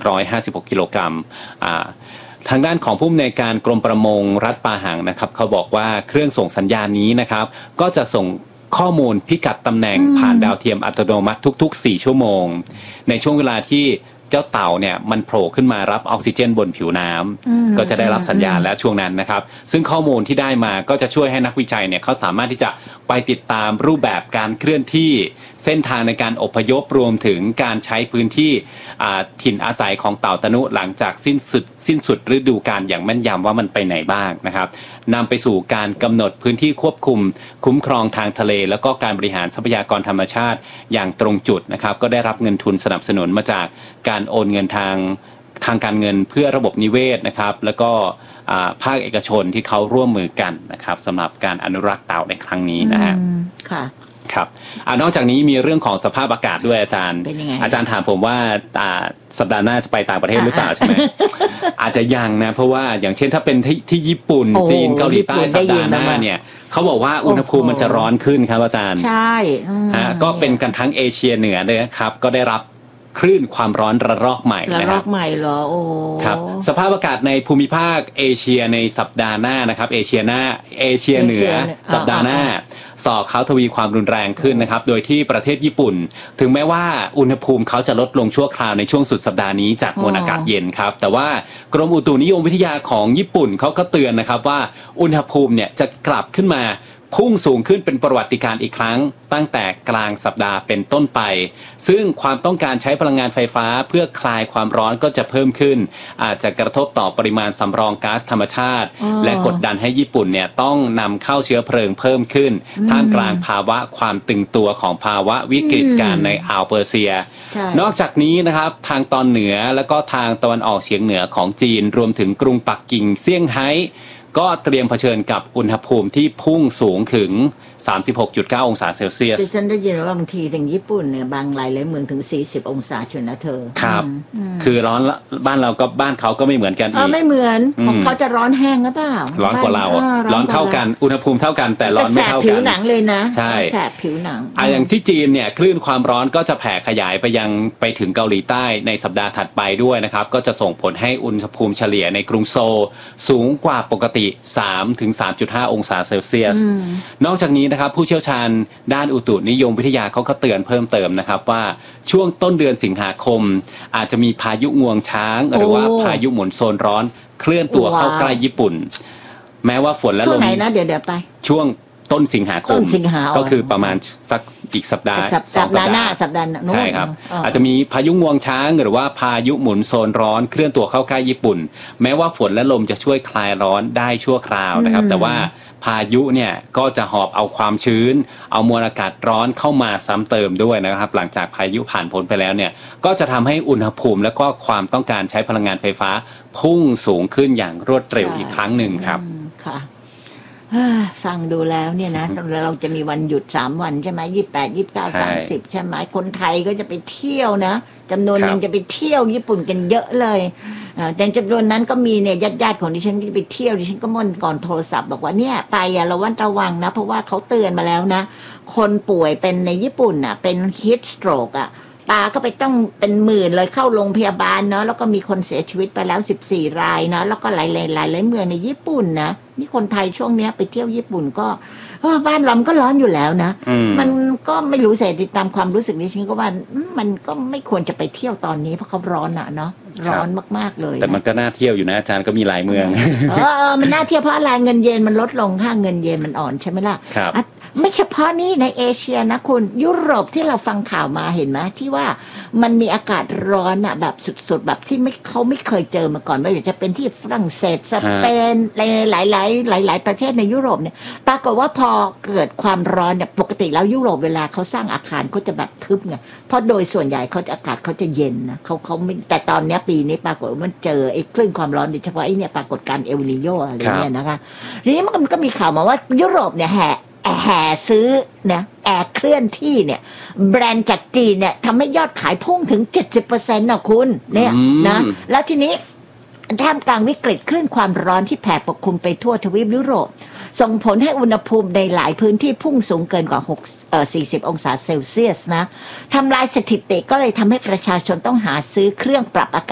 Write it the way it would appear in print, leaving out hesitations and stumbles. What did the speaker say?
156กิโลกรัมทางด้านของผู้อำนวยการกรมประมงรัฐปาหังนะครับเขาบอกว่าเครื่องส่งสัญญาณนี้นะครับก็จะส่งข้อมูลพิกัดตำแหน่งผ่านดาวเทียมอัตโนมัติทุกๆ4ชั่วโมงในช่วงเวลาที่เจ้าเต่าเนี่ยมันโผล่ขึ้นมารับออกซิเจนบนผิวน้ำก็จะได้รับสัญญาณแล้วช่วงนั้นนะครับซึ่งข้อมูลที่ได้มาก็จะช่วยให้นักวิจัยเนี่ยเขาสามารถที่จะไปติดตามรูปแบบการเคลื่อนที่เส้นทางในการอพยพรวมถึงการใช้พื้นที่ถิ่นอาศัยของเต่าตะนุหลังจากสิ้นสุดฤดูกาลอย่างแม่นยำว่ามันไปไหนบ้างนะครับนำไปสู่การกำหนดพื้นที่ควบคุมคุ้มครองทางทะเลแล้วก็การบริหารทรัพยากรธรรมชาติอย่างตรงจุดนะครับก็ได้รับเงินทุนสนับสนุนมาจากการโอนเงินทางการเงินเพื่อระบบนิเวศนะครับแล้วก็ภาคเอกชนที่เขาร่วมมือกันนะครับสำหรับการอนุรักษ์เต่าในครั้งนี้นะฮะค่ะครับนอกจากนี้มีเรื่องของสภาพอากาศด้วยอาจารย์อาจารย์ถามผมว่าสัปดาห์หน้าจะไปต่างประเทศหรือเปล่าใช่ไหมอาจจะยังนะเพราะว่าอย่างเช่นถ้าเป็นที่ญี่ปุ่นจีนเกาหลีใต้สัปดาห์หน้าเนี่ยเขาบอกว่าอุณหภูมิมันจะร้อนขึ้นครับอาจารย์ใช่ก็เป็นกันทั้งเอเชียเหนือเลยครับก็ได้รับคลื่นความร้อนระลอกใหม่ระลอกใหม่เหรอโอ้ครับสภาพอากาศในภูมิภาคเอเชียในสัปดาห์หน้านะครับเอเชียเหนือสัปดาห์หน้าส่อเขาทวีความรุนแรงขึ้นนะครับโดยที่ประเทศญี่ปุ่นถึงแม้ว่าอุณหภูมิเขาจะลดลงชั่วคราวในช่วงสุดสัปดาห์นี้จากมวลอากาศเย็นครับแต่ว่ากรมอุตุนิยมวิทยาของญี่ปุ่นเขาก็เตือนนะครับว่าอุณหภูมิเนี่ยจะกลับขึ้นมาพุ่งสูงขึ้นเป็นประวัติการณ์อีกครั้งตั้งแต่กลางสัปดาห์เป็นต้นไปซึ่งความต้องการใช้พลังงานไฟฟ้าเพื่อคลายความร้อนก็จะเพิ่มขึ้นอาจจะกระทบต่อปริมาณสำรองก๊าซธรรมชาติและกดดันให้ญี่ปุ่นเนี่ยต้องนำเข้าเชื้อเพลิงเพิ่มขึ้นท่ามกลางภาวะความตึงตัวของภาวะวิกฤตการณ์ในอ่าวเปอร์เซียนอกจากนี้นะครับทางตอนเหนือและก็ทางตะวันออกเฉียงเหนือของจีนรวมถึงกรุงปักกิ่งเซี่ยงไฮ้ก็เตรียมเผชิญกับอุณหภูมิที่พุ่งสูงถึง 36.9 องศาเซลเซียสฉันได้ยินว่าบางทีถึงญี่ปุ่นเนี่ยบางหลายเมืองถึง40องศาเชียวนะเธอครับคือร้อนบ้านเราก็บ้านเขาก็ไม่เหมือนกันอีกไม่เหมือนของเขาจะร้อนแห้งหรือเปล่าร้อนกว่าเราร้อนเท่ากันอุณหภูมิเท่ากันแต่ร้อนไม่เท่ากันแสบผิวหนังเลยนะใช่แสบผิวหนังอย่างที่จีนเนี่ยคลื่นความร้อนก็จะแผ่ขยายไปถึงเกาหลีใต้ในสัปดาห์ถัดไปด้วยนะครับก็จะส่งผลให้อุณหภูมิเฉลี่ยในกรุงโซลสูงกว่าปกติ3-3.5 องศาเซลเซียสนอกจากนี้นะครับผู้เชี่ยวชาญด้านอุตุนิยมวิทยาเขาก็เตือนเพิ่มเติมนะครับว่าช่วงต้นเดือนสิงหาคมอาจจะมีพายุงวงช้างหรือว่าพายุหมุนโซนร้อนเคลื่อนตัวเข้าใกล้ญี่ปุ่นแม้ว่าฝนและลมช่วงไหนนะเดี๋ยวไปช่วงต้นสิงหาคมก็คือประมาณสักอีกสัปดาห์หน้าสัปดาห์ใช่ครับอาจจะมีพายุงวงช้างหรือว่าพายุหมุนโซนร้อนเคลื่อนตัวเข้าใกล้ญี่ปุ่นแม้ว่าฝนและลมจะช่วยคลายร้อนได้ชั่วคราวนะครับแต่ว่าพายุเนี่ยก็จะหอบเอาความชื้นเอามวลอากาศร้อนเข้ามาซ้ำเติมด้วยนะครับหลังจากพายุผ่านพ้นไปแล้วเนี่ยก็จะทำให้อุณหภูมิและก็ความต้องการใช้พลังงานไฟฟ้าพุ่งสูงขึ้นอย่างรวดเร็วอีกครั้งหนึ่งครับค่ะฟังดูแล้วเนี่ยนะเราจะมีวันหยุด3วันใช่ไหม28 29 30ใช่ไหมคนไทยก็จะไปเที่ยวนะจำนวนนึงจะไปเที่ยวญี่ปุ่นกันเยอะเลยแต่จำนวนนั้นก็มีเนี่ยญาติของดิฉันที่ไปเที่ยวดิฉันก็ม่นก่อนโทรศัพท์บอกว่าเนี่ยไประวังนะเพราะว่าเขาเตือนมาแล้วนะคนป่วยเป็นในญี่ปุ่นเป็นฮีทสโตรกตาก็ไปต้องเป็นหมื่นเลยเข้าโรงพยาบาลเนาะแล้วก็มีคนเสียชีวิตไปแล้ว14 รายเนาะแล้วก็หลายเมืองในญี่ปุ่นนะนี่คนไทยช่วงนี้ไปเที่ยวญี่ปุ่นก็บ้านเราก็ร้อนอยู่แล้วนะมันก็ไม่รู้เสียติดตามความรู้สึกนี้ฉันก็ว่ามันก็ไม่ควรจะไปเที่ยวตอนนี้เพราะเขาร้อนเนาะร้อนมากๆเลยแต่มันก็น่าเที่ยวอยู่นะอาจารย์ก็มีหลายเมืองมันน่าเที่ยวเพราะอะไรเงินเยนมันลดลงค่าเงินเยนมันอ่อนใช่ไหมล่ะไม่เฉพาะนี่ในเอเชียนะคุณยุโรปที่เราฟังข่าวมาเห็นไหมที่ว่ามันมีอากาศร้อนแบบสุดๆแบบที่เขาไม่เคยเจอมาก่อนไม่ว่าจะเป็นที่ฝรั่งเศสสเปนหลายประเทศในยุโรปเนี่ยปรากฏว่าพอเกิดความร้อนเนี่ยปกติแล้วยุโรปเวลาเขาสร้างอาคารเขาจะแบบทึบไงเพราะโดยส่วนใหญ่เขาจะอากาศเขาจะเย็นนะเขาไม่แต่ตอนนี้ปีนี้ปรากฏว่ามันเจอไอ้คลื่นความร้อนโดยเฉพาะไอ้เนี่ยปรากฏการณ์เอลนีโญอะไรเนี่ยนะคะทีนี้มันก็มีข่าวมาว่ายุโรปเนี่ยแห่ซื้อนะแอร์เคลื่อนที่เนี่ยแบรนด์จากจีนเนี่ยทำให้ยอดขายพุ่งถึง 70% นะคุณเนี่ยนะแล้วทีนี้ท่ามกลางวิกฤตคลื่นความร้อนที่แผ่ปกคลุมไปทั่วทวีปยุโรปส่งผลให้อุณหภูมิในหลายพื้นที่พุ่งสูงเกินกว่า40 องศาเซลเซียสนะทำลายสถิติก็เลยทำให้ประชาชนต้องหาซื้อเครื่องปรับอากาศ